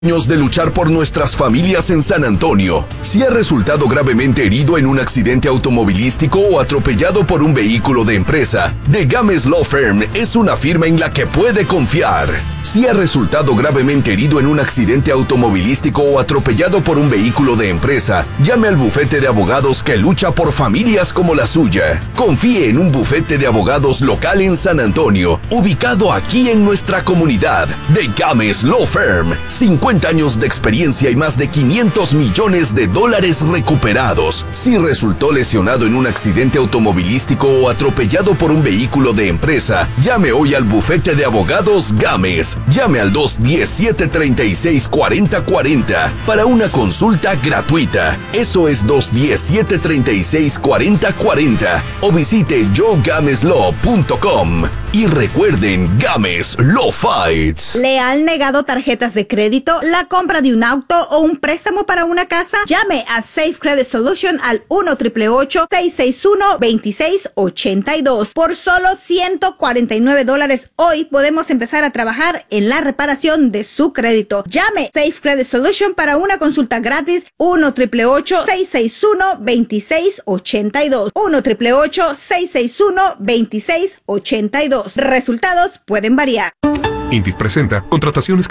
Años de luchar por nuestras familias en San Antonio. Si ha resultado gravemente herido en un accidente automovilístico o atropellado por un vehículo de empresa, The Games Law Firm es una firma en la que puede confiar. Si ha resultado gravemente herido en un accidente automovilístico o atropellado por un vehículo de empresa, llame al bufete de abogados que lucha por familias como la suya. Confíe en un bufete de abogados local en San Antonio, ubicado aquí en nuestra comunidad. The Games Law Firm, 50 años de experiencia y más de $500 millones recuperados. Si resultó lesionado en un accidente automovilístico o atropellado por un vehículo de empresa, llame hoy al bufete de abogados Games. Llame al 210-736-4040 para una consulta gratuita. Eso es 210-736-4040 o visite joegameslaw.com. Y recuerden, Games Law Fights. ¿Le han negado tarjetas de crédito, la compra de un auto o un préstamo para una casa? Llame a Safe Credit Solution al 1-888-661-2682. Por solo $149 hoy podemos empezar a trabajar en la reparación de su crédito. Llame Safe Credit Solution para una consulta gratis. 1-888-661-2682. 1-888-661-2682. Resultados pueden variar. Indeed presenta contrataciones